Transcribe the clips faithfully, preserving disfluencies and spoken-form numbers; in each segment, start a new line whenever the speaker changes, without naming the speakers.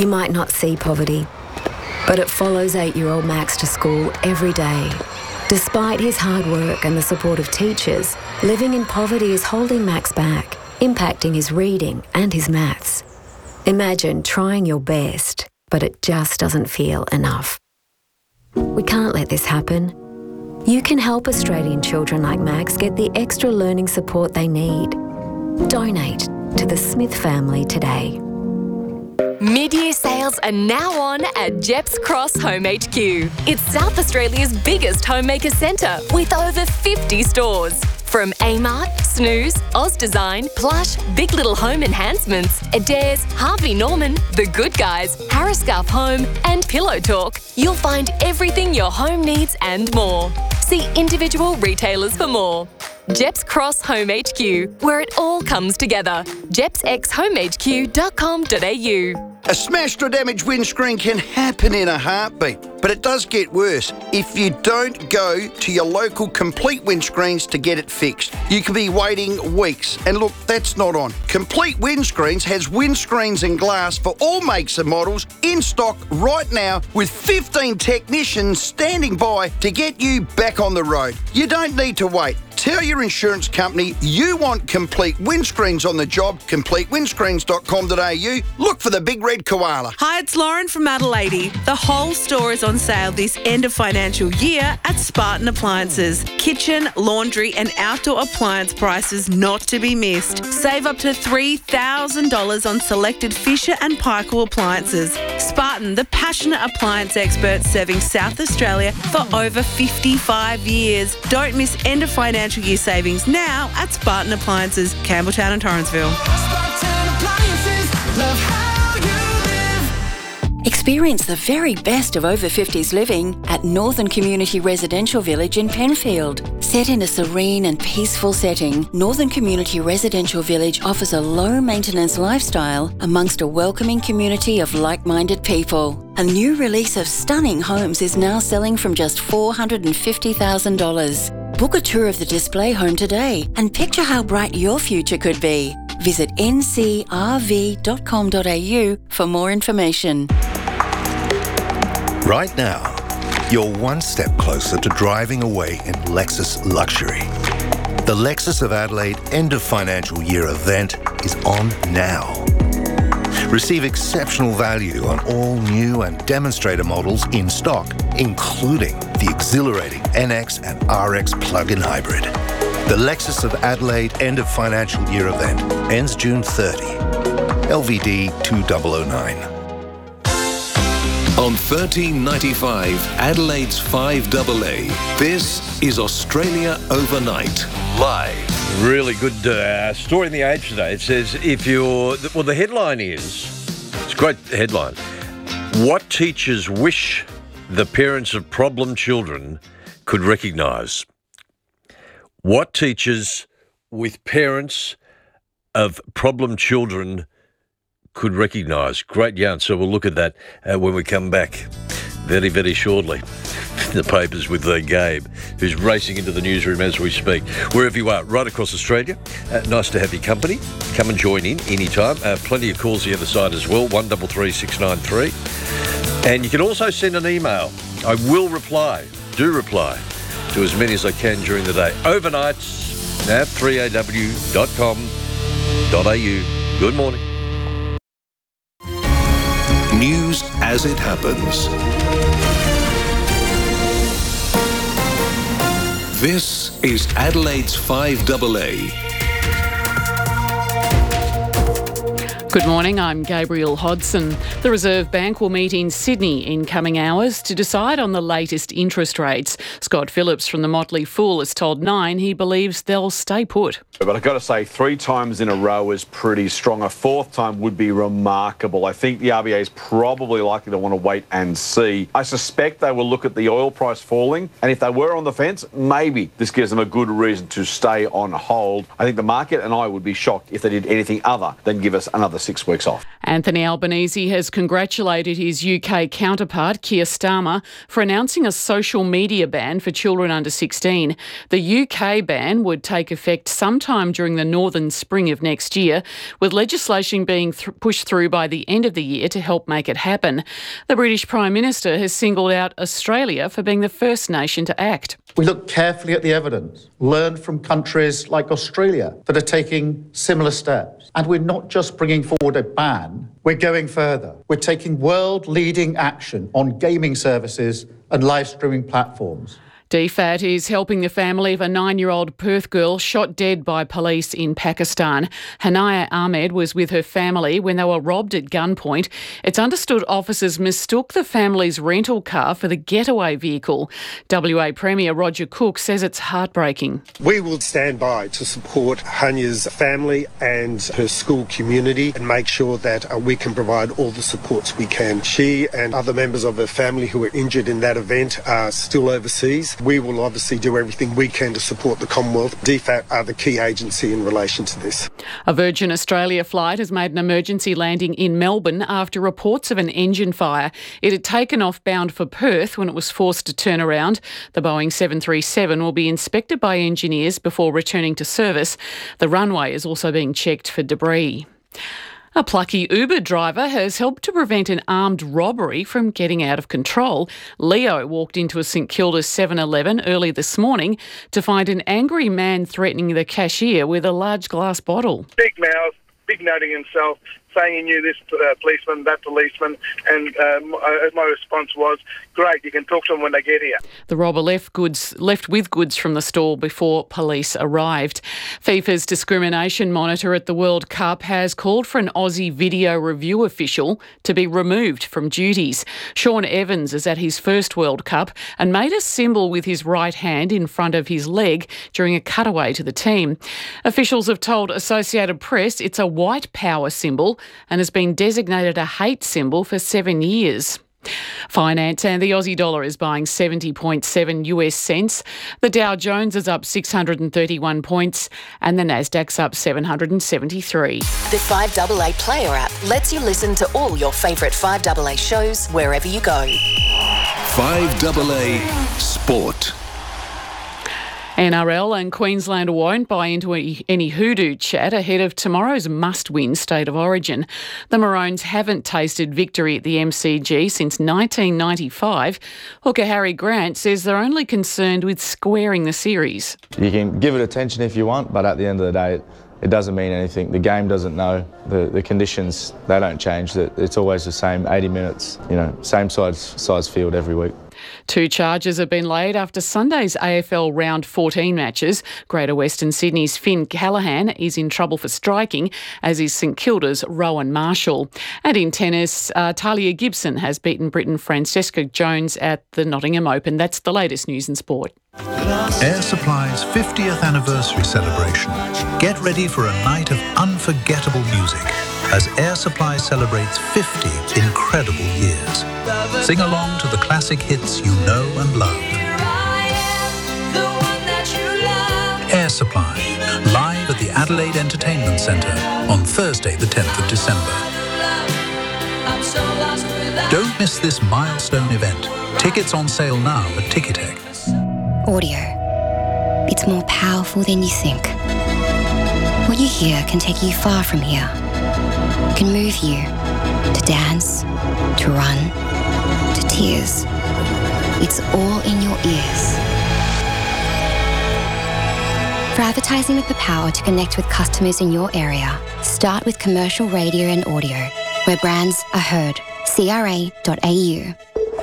You might not see poverty, but it follows eight-year-old Max to school every day. Despite his hard work and the support of teachers, living in poverty is holding Max back, impacting his reading and his maths. Imagine trying your best, but it just doesn't feel enough. We can't let this happen. You can help Australian children like Max get the extra learning support they need. Donate to the Smith family today.
Mid-year sales are now on at Gepps Cross Home H Q. It's South Australia's biggest homemaker centre with over fifty stores. From Amart, Snooze, Oz Design, Plush, Big Little Home Enhancements, Adairs, Harvey Norman, The Good Guys, Harriscalf Home and Pillow Talk, you'll find everything your home needs and more. See individual retailers for more. Gepps Cross Home H Q, where it all comes together. Gepps x home h q dot com dot a u.
A smashed or damaged windscreen can happen in a heartbeat, but it does get worse if you don't go to your local Complete Windscreens to get it fixed. You could be waiting weeks, and look, that's not on. Complete Windscreens has windscreens and glass for all makes and models in stock right now with fifteen technicians standing by to get you back on the road. You don't need to wait. Tell your insurance company you want Complete Windscreens on the job, complete windscreens dot com dot a u. Look for the big red koala.
Hi, it's Lauren from Adelaide. The whole store is on sale this end of financial year at Spartan Appliances. Kitchen, laundry and outdoor appliance prices not to be missed. Save up to three thousand dollars on selected Fisher and Paykel appliances. Spartan, the passionate appliance expert serving South Australia for over fifty-five years. Don't miss end of financial year savings now at Spartan Appliances, Campbelltown and Torrensville.
Spartan Appliances, love how you live.
Experience the very best of over fifties living at Northern Community Residential Village in Penfield. Set in a serene and peaceful setting, Northern Community Residential Village offers a low-maintenance lifestyle amongst a welcoming community of like-minded people. A new release of stunning homes is now selling from just four hundred fifty thousand dollars. Book a tour of the display home today and picture how bright your future could be. Visit n c r v dot com dot a u for more information.
Right now, you're one step closer to driving away in Lexus luxury. The Lexus of Adelaide end of financial year event is on now. Receive exceptional value on all new and demonstrator models in stock, including the exhilarating N X and R X plug-in hybrid. The Lexus of Adelaide end of financial year event ends June thirtieth. L V D two thousand nine.
On thirteen ninety-five, Adelaide's five A A, this is Australia Overnight, live.
Really good uh, story in The Age today. It says if you're... Well, the headline is... It's a great headline. What teachers wish the parents of problem children could recognise. What teachers with parents of problem children could recognise. Great yarn. So we'll look at that uh, when we come back very, very shortly. The papers with uh, Gabe, who's racing into the newsroom as we speak. Wherever you are, right across Australia, uh, nice to have your company. Come and join in anytime. Uh, plenty of calls the other side as well, one three three six nine three. And you can also send an email. I will reply, do reply, to as many as I can during the day. Overnights at three a w dot com dot a u. Good morning.
News as it happens. This is Adelaide's five A A.
Good morning, I'm Gabrielle Hodson. The Reserve Bank will meet in Sydney in coming hours to decide on the latest interest rates. Scott Phillips from the Motley Fool has told Nine he believes they'll stay put.
But I've got to say, three times in a row is pretty strong. A fourth time would be remarkable. I think the R B A is probably likely to want to wait and see. I suspect they will look at the oil price falling, and if they were on the fence, maybe this gives them a good reason to stay on hold. I think the market and I would be shocked if they did anything other than give us another six weeks off.
Anthony Albanese has congratulated his U K counterpart, Keir Starmer, for announcing a social media ban for children under sixteen. The U K ban would take effect sometime during the northern spring of next year, with legislation being th- pushed through by the end of the year to help make it happen. The British Prime Minister has singled out Australia for being the first nation to act.
We look carefully at the evidence, learn from countries like Australia that are taking similar steps. And we're not just bringing forward a ban, we're going further. We're taking world-leading action on gaming services and live streaming platforms.
D FAT is helping the family of a nine-year-old Perth girl shot dead by police in Pakistan. Hanaya Ahmed was with her family when they were robbed at gunpoint. It's understood officers mistook the family's rental car for the getaway vehicle. W A Premier Roger Cook says it's heartbreaking.
We will stand by to support Hanya's family and her school community and make sure that uh, we can provide all the supports we can. She and other members of her family who were injured in that event are still overseas. We will obviously do everything we can to support the Commonwealth. D FAT are the key agency in relation to this.
A Virgin Australia flight has made an emergency landing in Melbourne after reports of an engine fire. It had taken off bound for Perth when it was forced to turn around. The Boeing seven thirty-seven will be inspected by engineers before returning to service. The runway is also being checked for debris. A plucky Uber driver has helped to prevent an armed robbery from getting out of control. Leo walked into a St Kilda seven eleven early this morning to find an angry man threatening the cashier with a large glass bottle.
Big mouth, big noting himself, saying he knew this uh, policeman, that policeman, and uh, my response was, great, you can talk to them when they get here.
The robber left goods left with goods from the store before police arrived. FIFA's discrimination monitor at the World Cup has called for an Aussie video review official to be removed from duties. Sean Evans is at his first World Cup and made a symbol with his right hand in front of his leg during a cutaway to the team. Officials have told Associated Press it's a white power symbol and has been designated a hate symbol for seven years. Finance, and the Aussie dollar is buying seventy point seven US cents. The Dow Jones is up six hundred thirty-one points and the Nasdaq's up seven hundred seventy-three.
The five A A Player app lets you listen to all your favourite five A A shows wherever you go.
five A A Sport.
N R L and Queensland won't buy into any hoodoo chat ahead of tomorrow's must-win State of Origin. The Maroons haven't tasted victory at the M C G since nineteen ninety-five. Hooker Harry Grant says they're only concerned with squaring the series.
You can give it attention if you want, but at the end of the day, it, it doesn't mean anything. The game doesn't know. The, the conditions, they don't change. It's always the same, eighty minutes, you know, same size, size field every week.
Two charges have been laid after Sunday's A F L Round fourteen matches. Greater Western Sydney's Finn Callaghan is in trouble for striking, as is St Kilda's Rowan Marshall. And in tennis, uh, Talia Gibson has beaten Britain Francesca Jones at the Nottingham Open. That's the latest news in sport.
Air Supply's fiftieth anniversary celebration. Get ready for a night of unforgettable music as Air Supply celebrates fifty incredible years. Sing along to the classic hits you know and love. Air Supply, live at the Adelaide Entertainment Centre on Thursday the tenth of December. Don't miss this milestone event. Tickets on sale now at Ticketek.
Audio. It's more powerful than you think. What you hear can take you far from here. Can move you to dance, to run, to tears. It's all in your ears. For advertising with the power to connect with customers in your area, start with commercial radio and audio, where brands are heard. C R A dot A U.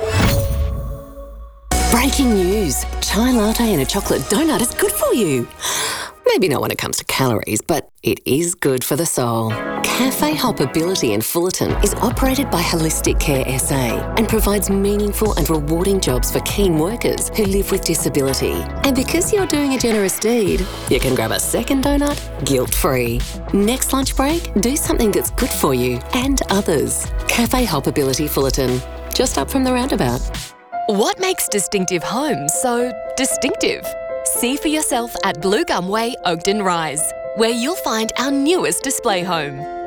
Breaking news. Chai latte and a chocolate donut is good for you. Maybe not when it comes to calories, but it is good for the soul. Cafe Hoppability in Fullerton is operated by Holistic Care S A and provides meaningful and rewarding jobs for keen workers who live with disability. And because you're doing a generous deed, you can grab a second donut guilt-free. Next lunch break, do something that's good for you and others. Cafe Hoppability Fullerton, just up from the roundabout.
What makes distinctive homes so distinctive? See for yourself at Blue Gum Way, Oakden Rise, where you'll find our newest display home.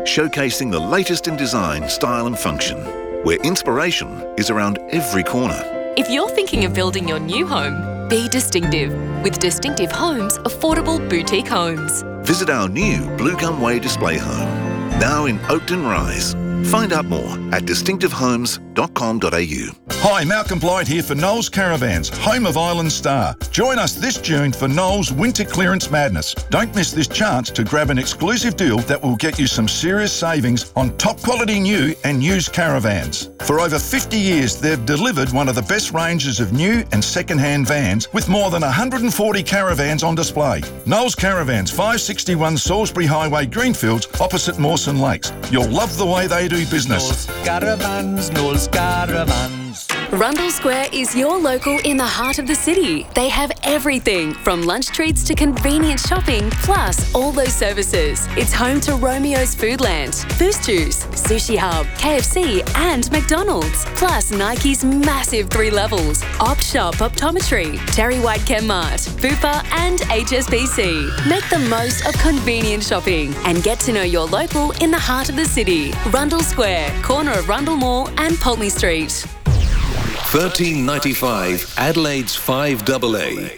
showcasing the latest in design, style and function, where inspiration is around every corner.
If you're thinking of building your new home, be distinctive with Distinctive Homes Affordable Boutique Homes.
Visit our new Blue Gum Way display home, now in Oakton Rise. Find out more at distinctive homes dot com dot a u.
Hi, Malcolm Blight here for Knowles Caravans, home of Island Star. Join us this June for Knowles Winter Clearance Madness. Don't miss this chance to grab an exclusive deal that will get you some serious savings on top quality new and used caravans. For over fifty years, they've delivered one of the best ranges of new and second-hand vans with more than one hundred forty caravans on display. Knowles Caravans, five sixty-one Salisbury Highway, Greenfields, opposite Mawson Lakes. You'll love the way they do business.
Knowles Caravans, Knowles Caravans.
Rundle Square is your local in the heart of the city. They have everything from lunch treats to convenient shopping, plus all those services. It's home to Romeo's Foodland, Boost Juice, Sushi Hub, K F C and McDonald's, plus Nike's massive three levels, Op Shop Optometry, Terry White Chemmart, Bupa and H S B C. Make the most of convenient shopping and get to know your local in the heart of the city. Rundle Square, corner of Rundle Mall and Pulteney Street.
thirteen ninety-five Adelaide's five double A.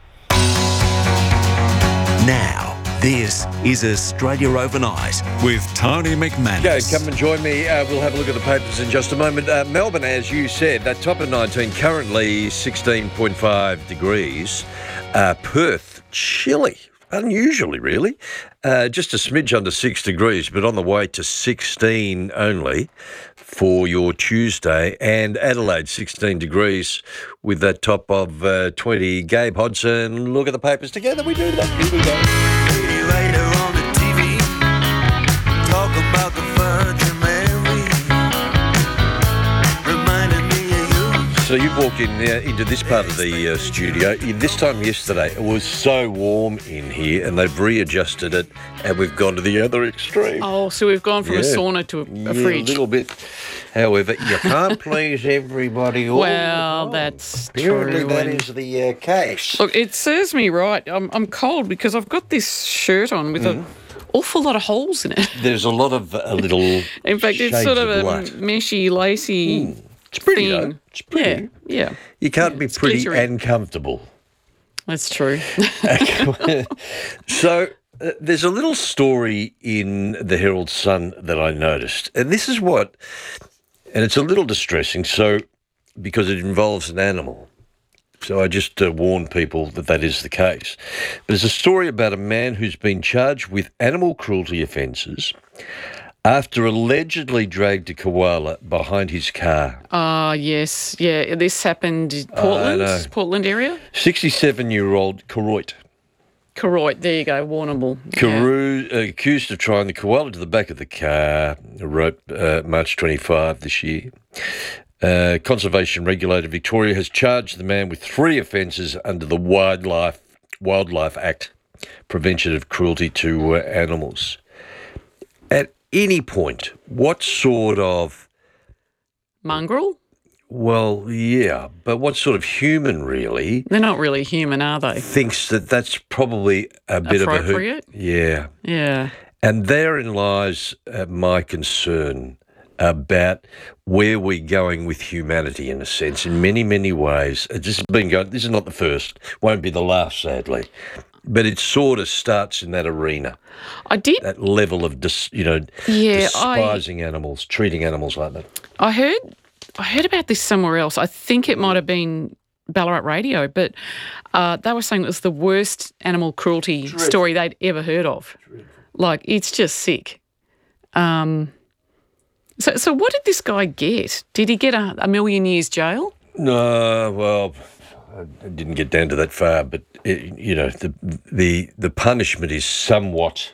Now, this is Australia Overnight with Tony McManus.
Yeah, come and join me. Uh, we'll have a look at the papers in just a moment. Uh, Melbourne, as you said, that top of nineteen, currently sixteen point five degrees. Uh, Perth, chilly. Unusually, really. Uh, just a smidge under six degrees, but on the way to sixteen only for your Tuesday. And Adelaide, sixteen degrees with that top of uh, twenty. Gabe Hodson, look at the papers together. We do that. Here we go.
Later on the T V, talk about the Virgin Mary, reminding me of you.
So you've walked in uh, into this part of the uh, studio. This time yesterday, it was so warm in here, and they've readjusted it, and we've gone to the other extreme.
Oh, so we've gone from
Yeah.
a sauna to a, a
Yeah,
fridge.
a little bit. However, you can't please everybody all
Well,
the time.
that's
Apparently
true.
that
and-
is the uh, case.
Look, it serves me right. I'm, I'm cold because I've got this shirt on with
Mm.
an awful lot of holes in it.
There's a lot of uh, little
In fact, it's
shades
sort of a
black.
meshy, lacy
It's pretty,
thing.
though. It's pretty.
Yeah, yeah.
You can't be pretty
glittery.
and comfortable.
That's true.
So uh, there's a little story in the Herald Sun that I noticed, and this is what, and it's a little distressing. So because it involves an animal, so I just uh, warn people that that is the case. There's a story about a man who's been charged with animal cruelty offences after allegedly dragged a koala behind his car.
Ah, yes. Yeah, this happened in
I
Portland,
know.
Portland area.
sixty-seven-year-old Karoit.
Karoit, there you go, Warrnambool.
Carew, uh, accused of trying the koala to the back of the car, wrote uh, March twenty-fifth this year. Uh, Conservation Regulator Victoria has charged the man with three offences under the Wildlife Wildlife Act, Prevention of Cruelty to uh, Animals. At any point, what sort of...
Mongrel?
Well, yeah, but what sort of human, really...
They're not really human, are they?
...thinks that that's probably a bit
Appropriate?
of a... Yeah.
Yeah.
And therein lies uh, my concern about where we're going with humanity, in a sense, in many, many ways. It's just been going, this is not the first, won't be the last, sadly, but it sort of starts in that arena.
I did.
That level of, dis, you know,
Yeah,
despising animals, treating animals like that.
I heard, I heard about this somewhere else. I think it might have been Ballarat Radio, but uh, they were saying it was the worst animal cruelty
Dreadful.
story they'd ever heard of. Like, it's just sick. Um, so, so what did this guy get? Did he get a, a million years jail?
No, well, I didn't get down to that far, but it, you know, the the the punishment is somewhat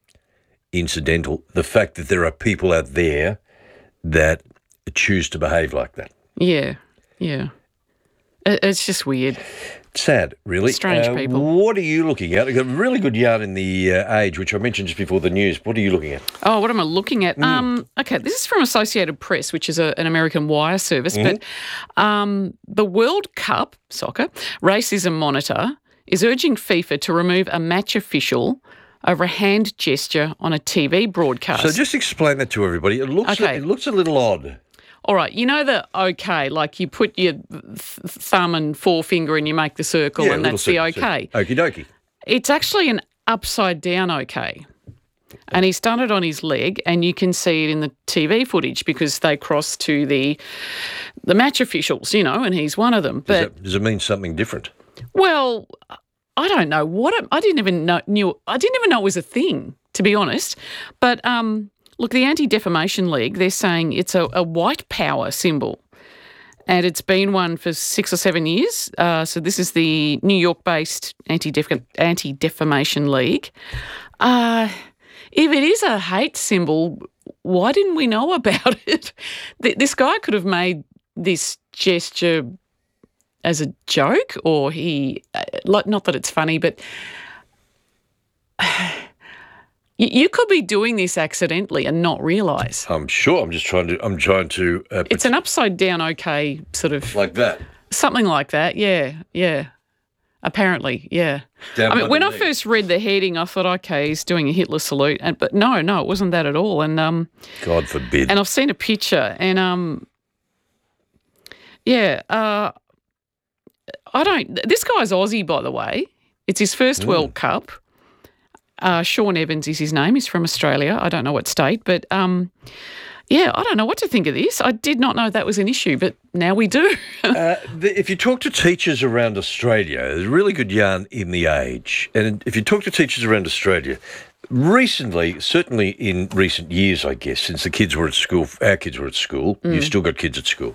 incidental. The fact that there are people out there that choose to behave like that.
Yeah, yeah. It, it's just weird.
Sad, really.
Strange
Uh,
people.
What are you looking at? I've got a really good yarn in the uh, Age, which I mentioned just before the news. What are you looking at?
Oh, what am I looking at?
Mm.
Um, okay, this is from Associated Press, which is a, an American wire service.
Mhm.
But um, the World Cup soccer racism monitor is urging FIFA to remove a match official over a hand gesture on a T V broadcast.
So just explain that to everybody. It looks
Okay.
it looks a little odd.
All right, you know the okay, like you put your th- thumb and forefinger and you make the circle
Yeah,
and
little
that's the
circle,
okay.
Okie dokie.
It's actually an upside down okay. And he's done it on his leg, and you can see it in the T V footage because they cross to the the match officials, you know, and he's one of them.
Does,
But
that, does it mean something different?
well, I don't know what it, I didn't even know knew I didn't even know it was a thing, to be honest. But um, look, the Anti-Defamation League, they're saying it's a, a white power symbol. And it's been one for six or seven years. Uh, so this is the New York-based Anti-Def- Anti-Defamation League. Uh, if it is a hate symbol, why didn't we know about it? Th- This guy could have made this gesture as a joke, or he, uh, like, not that it's funny, but you, you could be doing this accidentally and not realise.
I'm sure. I'm just trying to. I'm trying to. Uh,
It's an upside down okay sort of
like that.
something like that. Yeah, yeah. Apparently, yeah.
Down
I mean,
by
when
the
I
knee.
first read the heading, I thought, okay, he's doing a Hitler salute, and but no, no, it wasn't that at all. And um,
God forbid.
and I've seen a picture, and um, yeah, uh, I don't. This guy's Aussie, by the way. It's his first
Mm.
World Cup. Uh, Sean Evans is his name. He's from Australia. I don't know what state, but um, yeah, I don't know what to think of this. I did not know that was an issue, but now we do.
Uh, the, if you talk to teachers around Australia, there's a really good yarn in The Age. And if you talk to teachers around Australia, recently, certainly in recent years, I guess, since the kids were at school, our kids were at school,
Mm.
you've still got kids at school,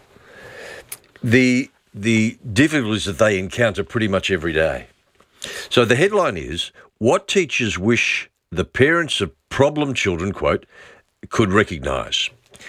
the the difficulties that they encounter pretty much every day. So the headline is, what teachers wish the parents of problem children, quote, could recognise.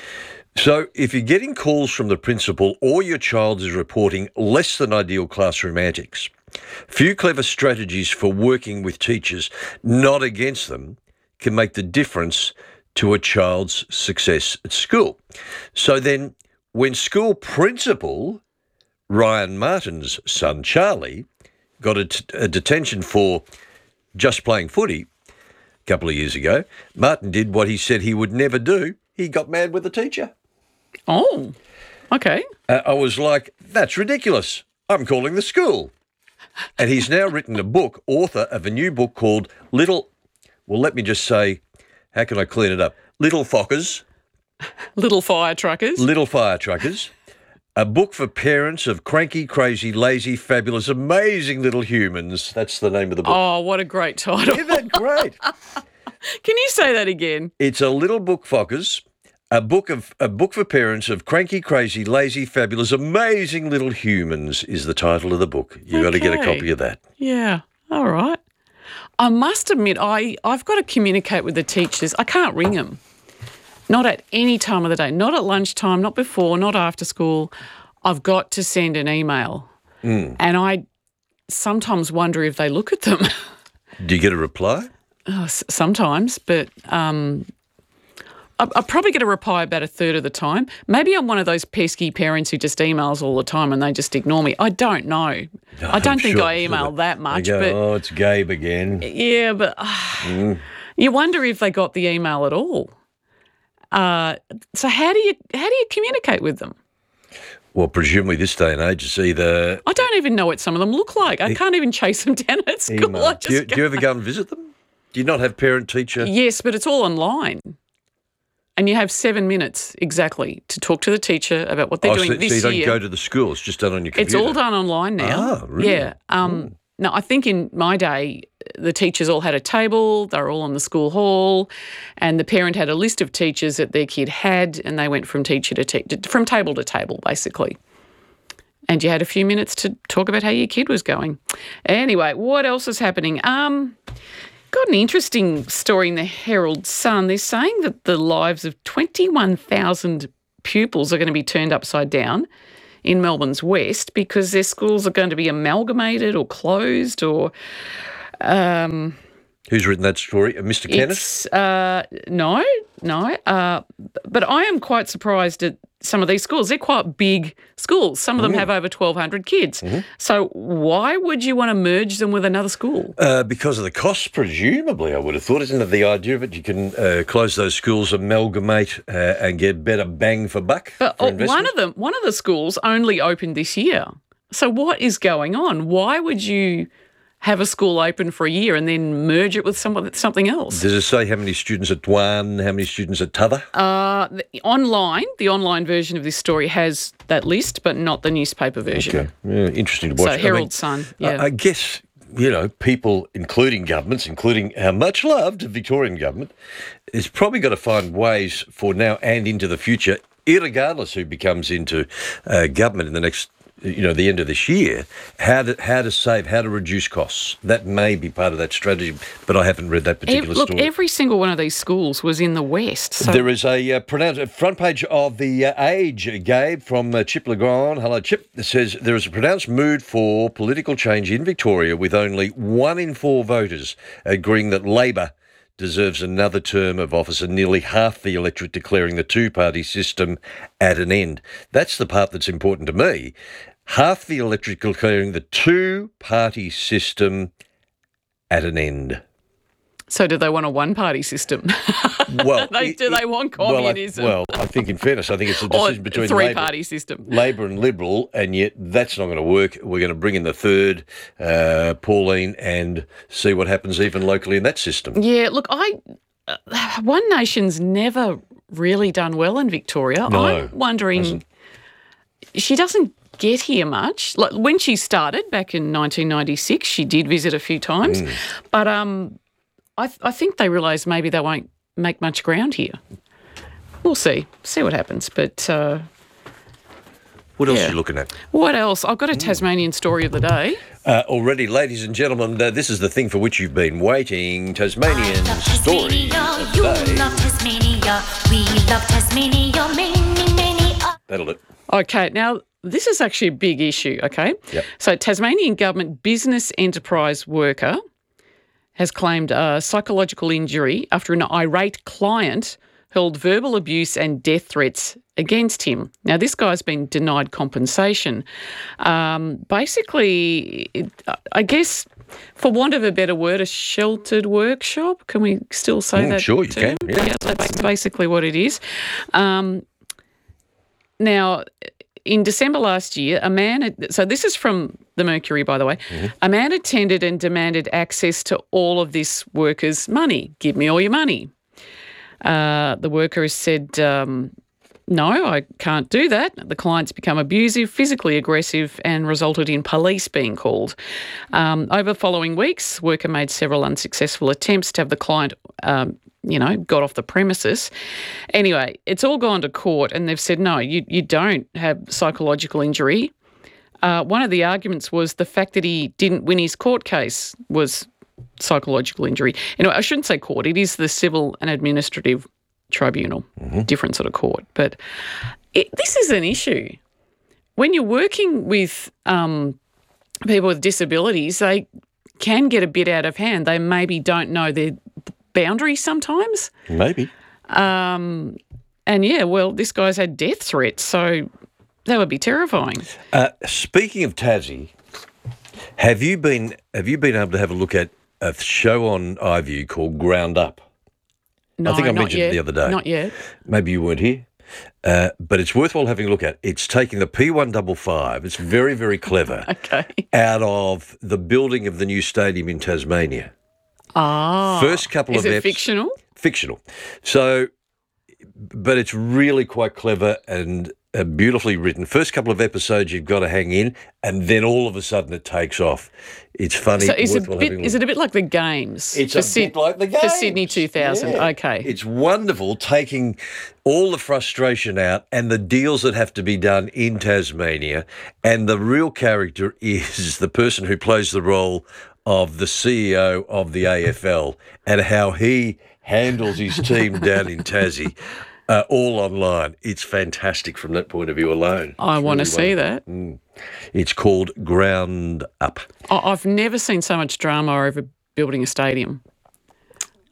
So if you're getting calls from the principal or your child is reporting less than ideal classroom antics, few clever strategies for working with teachers, not against them, can make the difference to a child's success at school. So then when school principal Ryan Martin's son Charlie got a, t- a detention for just playing footy a couple of years ago, Martin did what he said he would never do. He got mad with the teacher.
Oh, okay.
Uh, I was like, that's ridiculous. I'm calling the school. And he's now written a book, author of a new book called Little, well, let me just say, how can I clean it up? Little Fockers.
Little fire truckers.
Little Fire Truckers. A book for parents of cranky, crazy, lazy, fabulous, amazing little humans. That's the name of the book.
Oh, what a great title.
Isn't that great?
Can you say that again?
It's a little book, Fockers. A book of a book for parents of cranky, crazy, lazy, fabulous, amazing little humans is the title of the book. You've got to get a
Okay.
copy of that.
Yeah, all right. I must admit, I, I've got to communicate with the teachers. I can't ring them. Not at any time of the day, not at lunchtime, not before, not after school. I've got to send an email.
Mm.
And I sometimes wonder if they look at them.
Do you get a reply?
Oh, s- sometimes, but um, I, I probably get a reply about a third of the time. Maybe I'm one of those pesky parents who just emails all the time and they just ignore me. I don't know. I don't
I'm
think
sure-
I email that much.
They go,
but
oh, it's Gabe again.
yeah, but uh,
Mm.
you wonder if they got the email at all. Uh, so how do you how do you communicate with them?
Well, presumably this day and age, it's either
I don't even know what some of them look like. I can't even chase them down at school.
email.
I
Do you,
just
do you ever go and visit them? Do you not have parent-teacher?
Yes, but it's all online. And you have seven minutes exactly to talk to the teacher about what they're
oh,
doing
so,
this
so you don't
year.
go to the school, it's just done on your
It's
computer?
all done online now.
Ah, really?
Yeah. Um, No, I think in my day, the teachers all had a table, they were all in the school hall, and the parent had a list of teachers that their kid had, and they went from teacher to te- from table to table, basically. And you had a few minutes to talk about how your kid was going. Anyway, what else is happening? Um, got an interesting story in the Herald Sun. They're saying that the lives of twenty-one thousand pupils are going to be turned upside down in Melbourne's West because their schools are going to be amalgamated or closed or... Um,
Who's written that story? Uh, Mister Kenneth?
it's, uh, no, no. Uh, but I am quite surprised at some of these schools. They're quite big schools. Some of them
Mm.
have over twelve hundred kids.
Mhm.
So why would you want to merge them with another school?
Uh, because of the costs, presumably, I would have thought. Isn't it the idea of it? You can uh, close those schools, amalgamate, uh, and get better bang for buck
But
for
uh,
investment?
one of them, one of the schools only opened this year. So what is going on? Why would you have a school open for a year and then merge it with some, something else?
Does it say how many students at one, how many students at t'other?
Uh, the online, the online version of this story has that list, but not the newspaper version.
Okay, yeah, interesting to watch.
So
I
Herald
mean,
Sun,
I-
yeah.
I guess, you know, people, including governments, including our much-loved Victorian government, is probably got to find ways for now and into the future, irregardless who becomes into uh, government in the next, you know, the end of this year, how to how to save, how to reduce costs. That may be part of that strategy, but I haven't read that particular
Ev- look,
story.
every single one of these schools was in the West. So
There is a uh, pronounced front page of the uh, Age, Gabe, from uh, Chip Legrand. Hello, Chip. It says there is a pronounced mood for political change in Victoria, with only one in four voters agreeing that Labor deserves another term of office, and nearly half the electorate declaring the two-party system at an end. That's the part that's important to me. Half the electorate declaring the two-party system at an end.
So do they want a one-party system?
Well,
they, do they want communism?
Well I, well, I think in fairness, I think it's a
or
decision
a
between
three-party
Labor,
system?
Labor and Liberal, and yet that's not going to work. We're going to bring in the third, uh, Pauline, and see what happens even locally in that system.
Yeah, look, I uh, One Nation's never really done well in Victoria.
No,
I'm wondering,
hasn't.
she doesn't get here much. Like when she started back in nineteen ninety-six, she did visit a few times,
Mm.
but um, I, th- I think they realise maybe they won't make much ground here. We'll see, see what happens. But uh,
What else
yeah.
are you looking at?
What else? I've got a Tasmanian story of the day.
Uh, already, ladies and gentlemen, uh, this is the thing for which you've been waiting. Tasmanian story.
You love Tasmania, we love Tasmania, many, many.
That'll do it.
Okay, now this is actually a big issue, okay?
Yep.
So Tasmanian government business enterprise worker has claimed a psychological injury after an irate client hurled verbal abuse and death threats against him. Now, this guy's been denied compensation. Um, basically, it, I guess, for want of a better word, a sheltered workshop. Can we still say
Mm,
that?
sure, you
term?
can, yeah.
That's basically what it is. Um, now, in December last year, a man, had, so this is from the Mercury, by the way,
Mm-hmm.
a man attended and demanded access to all of this worker's money. Give me all your money. Uh, the worker has said, um, no, I can't do that. The client's become abusive, physically aggressive, and resulted in police being called. Um, over following weeks, worker made several unsuccessful attempts to have the client, um, you know, got off the premises. Anyway, it's all gone to court, and they've said, no, you, you don't have psychological injury. Uh, one of the arguments was the fact that he didn't win his court case was psychological injury. Anyway, I shouldn't say court. It is the Civil and Administrative Tribunal,
Mm-hmm.
different sort of court. But it, this is an issue. When you're working with um, people with disabilities, they can get a bit out of hand. They maybe don't know their boundaries sometimes.
Maybe.
Um, and yeah, well, this guy's had death threats, so that would be terrifying.
Uh, speaking of Tassie, have you been have you been able to have a look at a show on iView called Ground Up?
No,
I think I
not
mentioned
yet.
it the other day.
Not yet.
Maybe you weren't here. Uh, but it's worthwhile having a look at. It's taking the P one fifty-five, it's very, very clever,
okay.
out of the building of the new stadium in Tasmania.
Ah.
First couple
is
of
it
eps-
fictional?
Fictional. So, but it's really quite clever and uh, beautifully written. First couple of episodes you've got to hang in, and then all of a sudden it takes off. It's funny.
So is it,
worthwhile
a bit,
having a
is
look.
it a bit like the games?
It's
for
a bit like the
For
games.
Sydney two thousand,
Yeah.
okay.
It's wonderful, taking all the frustration out and the deals that have to be done in Tasmania. And the real character is the person who plays the role of the C E O of the A F L and how he handles his team down in Tassie. Uh, all online. It's fantastic from that point of view alone.
I
It's
want to
really
see
wonderful.
that.
Mm. It's called Ground Up.
I- I've never seen so much drama over building a stadium.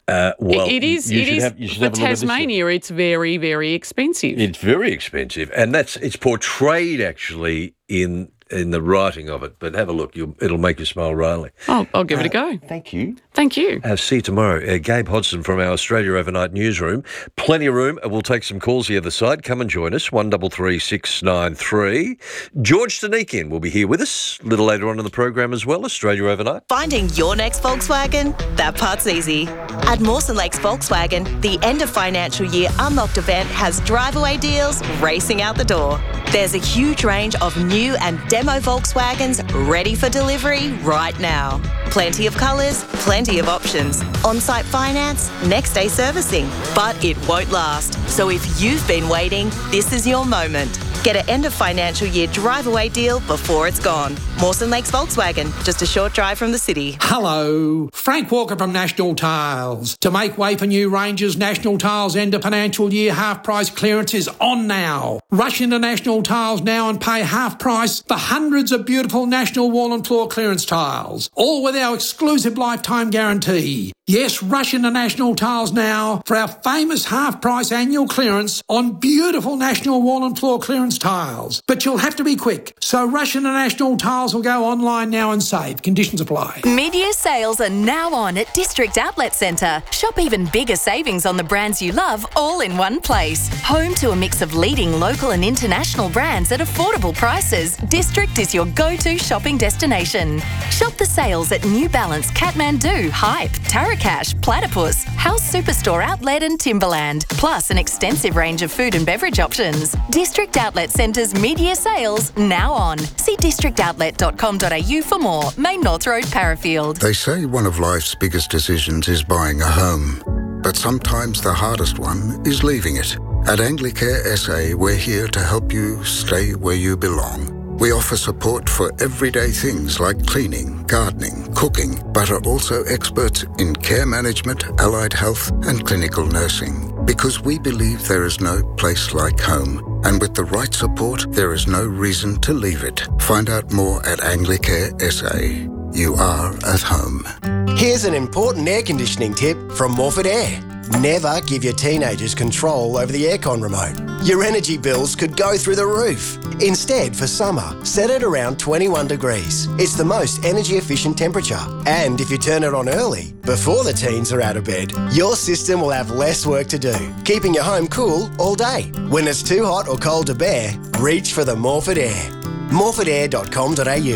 Uh, well,
it is.
You
It
should
is
have, you should
for
have a look at this.
Tasmania. It's very, very expensive.
It's very expensive, and that's it's portrayed actually in in the writing of it. But have a look; you'll, it'll make you smile royally.
I'll, I'll give it a go.
Thank you.
Thank you.
Uh, see you tomorrow. Uh, Gabe Hodson from our Australia Overnight newsroom. Plenty of room. We'll take some calls the other side. Come and join us. One double three six nine three. George Danikian will be here with us a little later on in the program as well. Australia Overnight.
Finding your next Volkswagen? That part's easy. At Mawson Lakes Volkswagen, the end of financial year Unlocked event has drive-away deals racing out the door. There's a huge range of new and demo Volkswagens ready for delivery right now. Plenty of colours, plenty of options. On-site finance, next day servicing. But it won't last. So if you've been waiting, this is your moment. Get an end of financial year drive-away deal before it's gone. Mawson Lakes Volkswagen, just a short drive from the city.
Hello, Frank Walker from National Tiles. To make way for new ranges, National Tiles end of financial year half price clearance is on now. Rush into National Tiles now and pay half price for hundreds of beautiful National wall and floor clearance tiles, all with our exclusive lifetime guarantee. Yes, rush into National Tiles now for our famous half price annual clearance on beautiful National wall and floor clearance tiles. But you'll have to be quick, so rush into National Tiles or go online now and save. Conditions apply.
Mid-year sales are now on at District Outlet Centre. Shop even bigger savings on the brands you love all in one place. Home to a mix of leading local and international brands at affordable prices, District is your go-to shopping destination. Shop the sales at New Balance, Kathmandu, Hype, Tarakash, Platypus, House Superstore Outlet and Timberland, plus an extensive range of food and beverage options. District Outlet Centre's mid-year sales now on. See district outlet dot com dot a u for more. Main North Road, Parafield.
They say one of life's biggest decisions is buying a home, but sometimes the hardest one is leaving it. At Anglicare S A, we're here to help you stay where you belong. We offer support for everyday things like cleaning, gardening, cooking, but are also experts in care management, allied health, and clinical nursing. Because we believe there is no place like home, and with the right support, there is no reason to leave it. Find out more at Anglicare S A. You are at home.
Here's an important air conditioning tip from Morford Air. Never give your teenagers control over the aircon remote. Your energy bills could go through the roof. Instead, for summer, set it around twenty-one degrees. It's the most energy efficient temperature. And if you turn it on early, before the teens are out of bed, your system will have less work to do, keeping your home cool all day. When it's too hot or cold to bear, reach for the Morford Air. morford air dot com dot a u.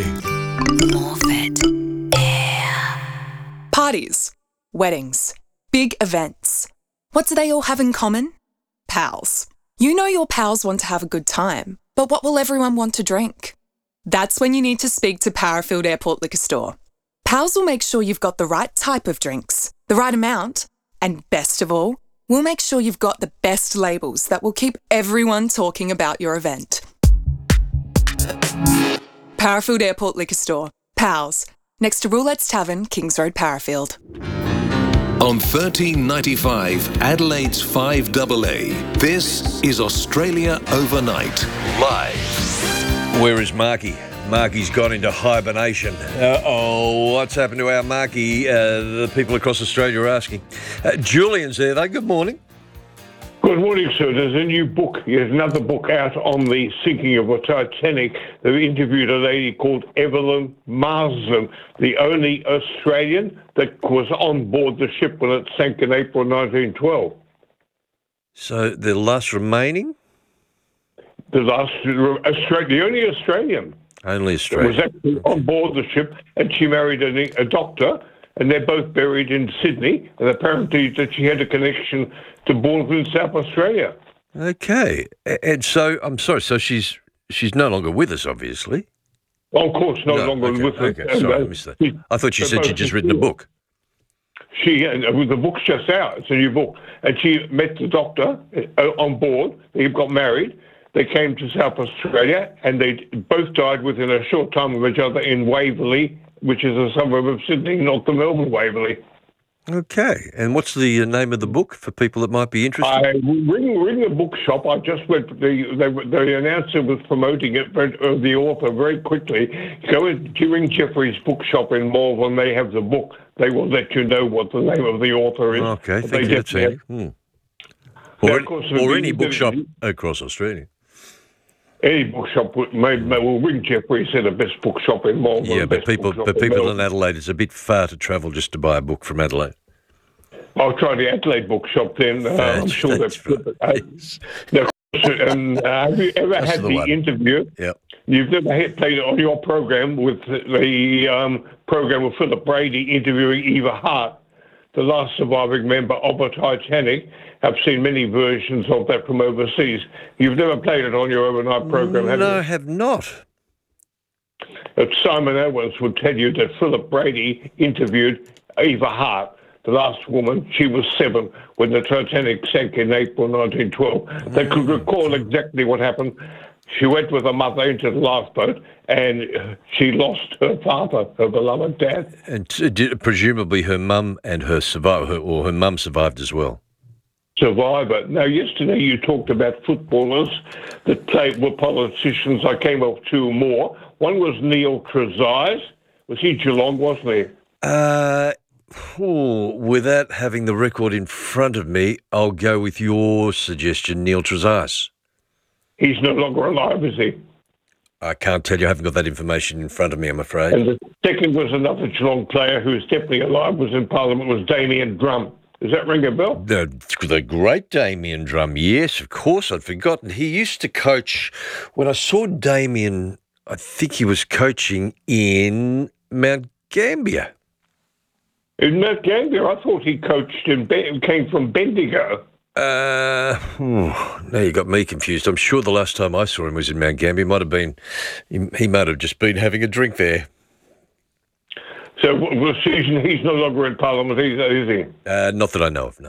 Morford Air. Parties, weddings, big events. What do they all have in common? Pals. You know your pals want to have a good time, but what will everyone want to drink? That's when you need to speak to Parafield Airport Liquor Store. Pals will make sure you've got the right type of drinks, the right amount, and best of all, we'll make sure you've got the best labels that will keep everyone talking about your event. Parafield Airport Liquor Store. Pals. Next to Roulette's Tavern, Kings Road, Parafield.
On thirteen ninety-five, Adelaide's five double A, this is Australia Overnight, live.
Where is Marky? Marky's gone into hibernation. Uh-oh, what's happened to our Marky? Uh, the people across Australia are asking. Uh, Julian's there, though. Good morning.
Good morning, sir. There's a new book. There's another book out on the sinking of the Titanic. They've interviewed a lady called Evelyn Marsden, the only Australian that was on board the ship when it sank in April nineteen twelve.
So the last remaining?
The last, Australia, the only Australian.
Only Australian.
Was actually on board the ship, and she married a, a doctor, and they're both buried in Sydney, and apparently that she had a connection to Baldwin, South Australia.
Okay. And so, I'm sorry, so she's she's no longer with us, obviously.
Well, of course, no, no longer
okay,
with us.
Okay, sorry, I missed that. I thought she said she'd just written a book.
She, uh, the book's just out. It's a new book. And she met the doctor uh, on board. They got married. They came to South Australia, and they both died within a short time of each other in Waverley, which is a suburb of Sydney, not the Melbourne Waverley.
Okay. And what's the uh, name of the book for people that might be interested?
I ring ring the bookshop. I just went. The they, the announcer was promoting it, but uh, the author very quickly. Go during Jeffrey's bookshop in Malvern. They have the book. They will let you know what the name of the author is.
Okay,
But
thank
they
you. That's
definitely
handy.
Now,
Hmm. Or,
of course,
or
the-
any
the-
bookshop across Australia.
Any bookshop would may, may will ring Jeffrey. Said the best bookshop in Malvern.
Yeah, but
best
people,
bookshop
but
in
people
Melbourne.
in Adelaide, it's a bit far to travel just to buy a book from Adelaide.
I'll try the Adelaide bookshop then. Uh, I'm
That's-
sure that's good. Uh, now, and, uh, have you ever
That's
had
the
the,
one.
interview?
Yep.
You've never had, played it on your program with the um, program with Philip Brady interviewing Eva Hart, the last surviving member of the Titanic. I've seen many versions of that from overseas. You've never played it on your overnight program, have
no,
you?
I have not.
That Simon Owens would tell you that Philip Brady interviewed Eva Hart, the last woman. She was seven when the Titanic sank in April nineteen twelve. They could recall exactly what happened. She went with her mother into the lifeboat and uh, she lost her father, her beloved dad.
And t- did, presumably her mum and her survived, her, or her mum survived as well.
Survivor. Now, yesterday you talked about footballers that played were politicians. I came up with two more. One was Neil Trezise. Was he Geelong, wasn't he?
Uh, oh, without having the record in front of me, I'll go with your suggestion, Neil Trezise.
He's no longer alive, is he?
I can't tell you. I haven't got that information in front of me, I'm afraid.
And the second was another Geelong player who's definitely alive, was in Parliament, was Damien Drum. Does that ring a bell?
The, the great Damien Drum, yes, of course, I'd forgotten. He used to coach, when I saw Damien, I think he was coaching in Mount Gambier.
In Mount Gambier, I thought he coached in, Be- came from Bendigo.
Uh, hmm, now you got me confused. I'm sure the last time I saw him was in Mount Gambier. Might have been, he, he might have just been having a drink there.
So well, Susan, he's no longer in Parliament, either, is he?
Uh, not that I know of, no.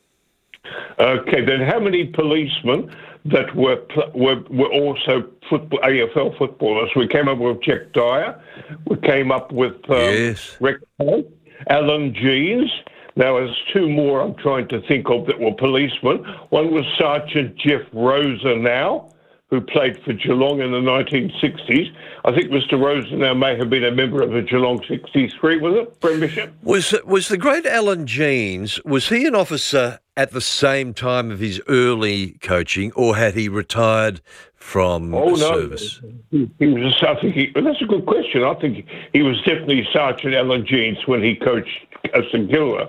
Okay, then how many policemen that were pl- were, were also football, A F L footballers? We came up with Jack Dyer. We came up with um,
yes.
Rex Hunt, Alan Jeans. Now, there's two more I'm trying to think of that were policemen. One was Sergeant Jeff Rosenau, who played for Geelong in the nineteen sixties. I think Mister Rosenau may have been a member of the Geelong sixty-three, was it, Premiership?
Was was the great Alan Jeans, was he an officer at the same time of his early coaching, or had he retired from
Oh, no.
service?
He, he was a, I think he, well, that's a good question. I think he was definitely Sergeant Alan Jeans when he coached at St Kilda.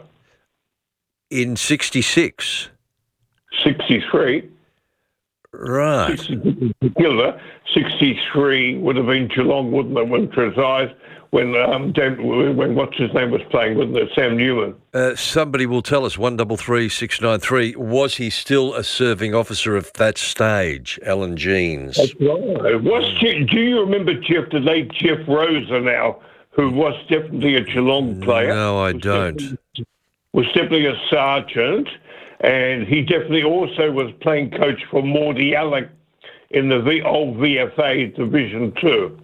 In sixty-six?
sixty-three.
Right.
St Kilda. sixty-three would have been Geelong, wouldn't it, when Trezise, when, um, Dan, when what's his name was playing, wasn't it, Sam Newman?
Uh, somebody will tell us, one double three six nine three, was he still a serving officer of that stage, Alan Jeans?
That's right. Was, do you remember Jeff, the late Jeff Rosenau, who was definitely a Geelong player?
No, I
was
don't.
Definitely, was definitely a sergeant, and he definitely also was playing coach for Mordy Alec in the v, old V F A Division Two.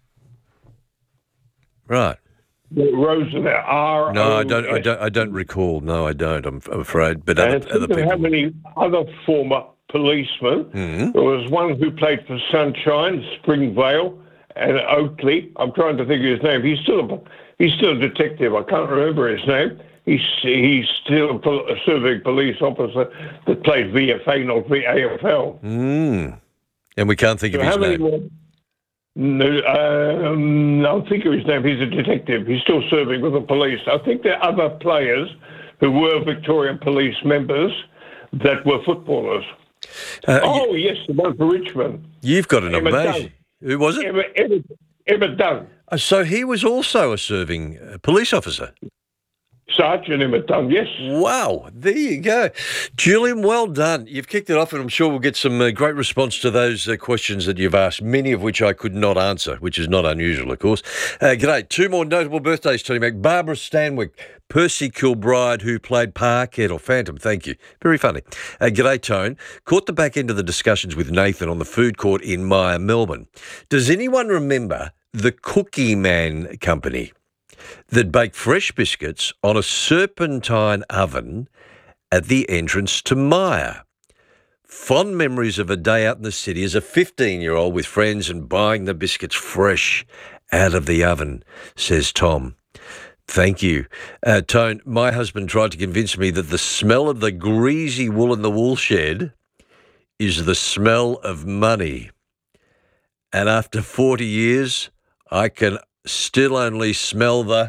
Right.
Rosenau, R O.
No, I don't. I don't. I don't recall. No, I don't. I'm, I'm afraid. But other,
And
other
think of
people.
how many other former policemen.
Mhm.
There was one who played for Sunshine, Springvale, and Oakley. I'm trying to think of his name. He's still a, he's still a detective. I can't remember his name. He's he's still a, pol- a serving police officer that played V F A, not V A F L.
Mm. And we can't think
So
of his
how many
name.
more? No, um, I'll think of his name. He's a detective. He's still serving with the police. I think there are other players who were Victorian Police members that were footballers.
Uh,
oh, yes, the one for Richmond.
You've got an
Emma
amazing. Who was it?
Emma, Emma, Emma Dunn.
Uh, so he was also a serving uh, police officer.
Sergeant Emma Dunn, yes.
Wow, there you go. Julian, well done. You've kicked it off, and I'm sure we'll get some uh, great response to those uh, questions that you've asked, many of which I could not answer, which is not unusual, of course. Uh, g'day. Two more notable birthdays, Tony Mac. Barbara Stanwyck, Percy Kilbride, who played Parkhead, or Phantom, thank you. Very funny. Uh, g'day, Tone. Caught the back end of the discussions with Nathan on the food court in Myer, Melbourne. Does anyone remember the Cookie Man Company? that bake fresh biscuits on a serpentine oven at the entrance to Myer. Fond memories of a day out in the city as a fifteen-year-old with friends and buying the biscuits fresh out of the oven, says Tom. Thank you. Uh, Tone, my husband tried to convince me that the smell of the greasy wool in the wool shed is the smell of money. And after forty years, I can still only smell the...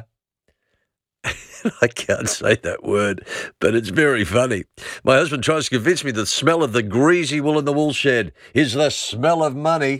I can't say that word, but it's very funny. My husband tries to convince me the smell of the greasy wool in the wool shed is the smell of money.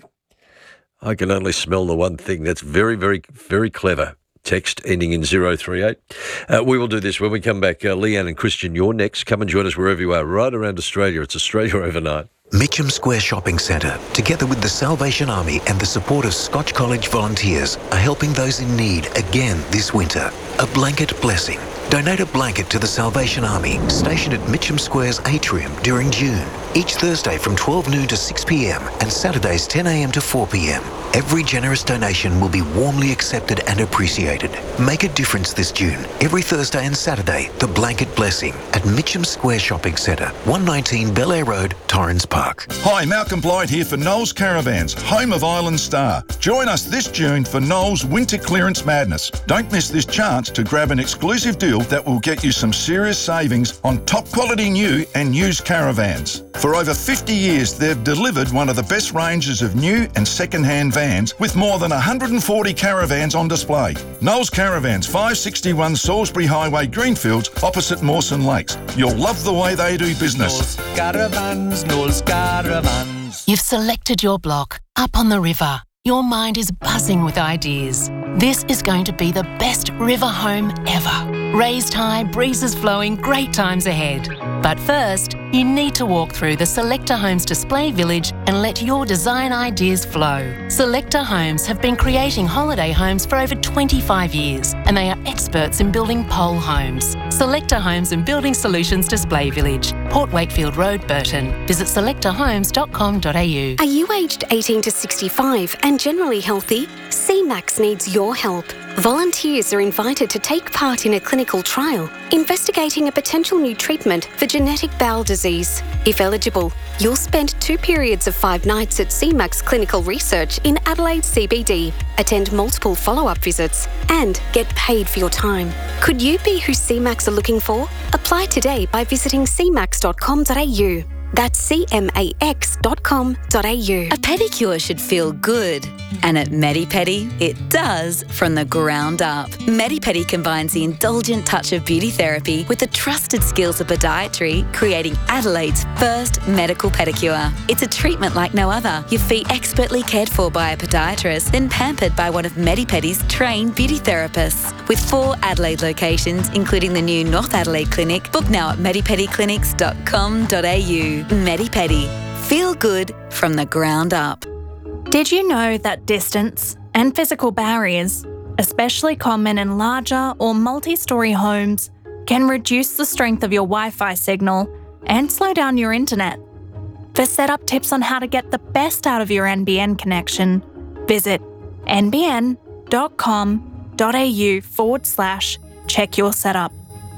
I can only smell the one thing. That's very, very, very clever. Text ending in zero three eight. Uh, we will do this when we come back. Uh, Leanne and Christian, you're next. Come and join us wherever you are, right around Australia. It's Australia Overnight.
Mitcham Square Shopping Centre, together with the Salvation Army and the support of Scotch College volunteers, are helping those in need again this winter. A blanket blessing. Donate a blanket to the Salvation Army, stationed at Mitcham Square's atrium during June. Each Thursday from twelve noon to six p.m. and Saturdays ten a.m. to four p.m. Every generous donation will be warmly accepted and appreciated. Make a difference this June. Every Thursday and Saturday, the Blanket Blessing at Mitcham Square Shopping Centre, one nineteen Bel Air Road, Torrens Park.
Hi, Malcolm Blythe here for Knowles Caravans, home of Island Star. Join us this June for Knowles Winter Clearance Madness. Don't miss this chance to grab an exclusive deal that will get you some serious savings on top quality new and used caravans. For over fifty years, they've delivered one of the best ranges of new and second-hand vans with more than one hundred forty caravans on display. Knowles Caravans, five sixty-one Salisbury Highway, Greenfields, opposite Mawson Lakes. You'll love the way they do business.
Knowles Caravans, Knowles Caravans.
You've selected your block up on the river. Your mind is buzzing with ideas. This is going to be the best river home ever. Raised high, breezes flowing, great times ahead. But first, you need to walk through the Selector Homes Display Village and let your design ideas flow. Selector Homes have been creating holiday homes for over twenty-five years, and they are experts in building pole homes. Selector Homes and Building Solutions Display Village, Port Wakefield Road, Burton. Visit selector homes dot com dot a u.
Are you aged eighteen to sixty-five and generally healthy? C MAX needs your help. Volunteers are invited to take part in a clinical trial investigating a potential new treatment for genetic bowel disease. If eligible, you'll spend two periods of five nights at C MAX Clinical Research in Adelaide C B D, attend multiple follow-up visits, and get paid for your time. Could you be who C MAX are looking for? Apply today by visiting c max dot com dot a u. That's c max dot com dot a u.
A pedicure should feel good. And at Medipedi, it does from the ground up. Medipedi combines the indulgent touch of beauty therapy with the trusted skills of podiatry, creating Adelaide's first medical pedicure. It's a treatment like no other. Your feet expertly cared for by a podiatrist, then pampered by one of Medipedi's trained beauty therapists. With four Adelaide locations, including the new North Adelaide Clinic, book now at medipedi clinics dot com dot a u. Medipedi. Feel good from the ground up.
Did you know that distance and physical barriers, especially common in larger or multi-storey homes, can reduce the strength of your Wi-Fi signal and slow down your internet? For setup tips on how to get the best out of your N B N connection, visit n b n dot com dot a u forward slash check your setup.